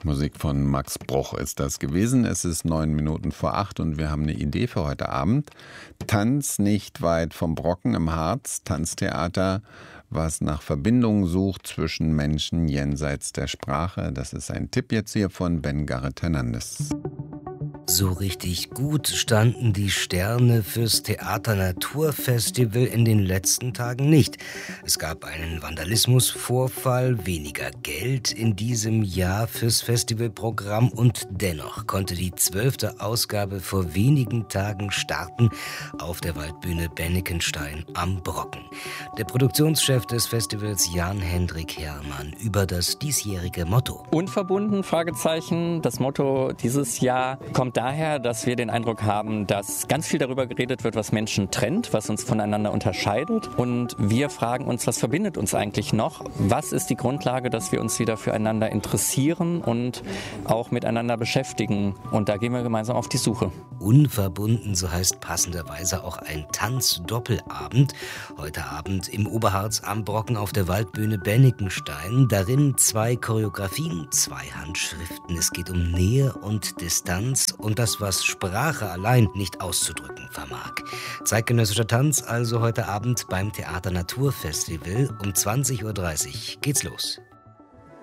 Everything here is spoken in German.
Musik von Max Bruch ist das gewesen. Es ist 7:09 und wir haben eine Idee für heute Abend. Tanz nicht weit vom Brocken im Harz, Tanztheater, was nach Verbindungen sucht zwischen Menschen jenseits der Sprache. Das ist ein Tipp jetzt hier von Ben Garrett Hernandez. So richtig gut standen die Sterne fürs Theater-Natur-Festival in den letzten Tagen nicht. Es gab einen Vandalismusvorfall, weniger Geld in diesem Jahr fürs Festivalprogramm und dennoch konnte die 12. Ausgabe vor wenigen Tagen starten auf der Waldbühne Bennekenstein am Brocken. Der Produktionschef des Festivals Jan-Hendrik Herrmann über das diesjährige Motto. Unverbunden, Fragezeichen. Das Motto dieses Jahr kommt daher, dass wir den Eindruck haben, dass ganz viel darüber geredet wird, was Menschen trennt, was uns voneinander unterscheidet. Und wir fragen uns, was verbindet uns eigentlich noch? Was ist die Grundlage, dass wir uns wieder füreinander interessieren und auch miteinander beschäftigen? Und da gehen wir gemeinsam auf die Suche. Unverbunden, so heißt passenderweise auch ein Tanzdoppelabend. Heute Abend im Oberharz am Brocken auf der Waldbühne Bennekenstein. Darin 2 Choreografien, 2 Handschriften. Es geht um Nähe und Distanz und das, was Sprache allein nicht auszudrücken vermag. Zeitgenössischer Tanz also heute Abend beim Theater-Natur-Festival. Um 20:30 Uhr geht's los.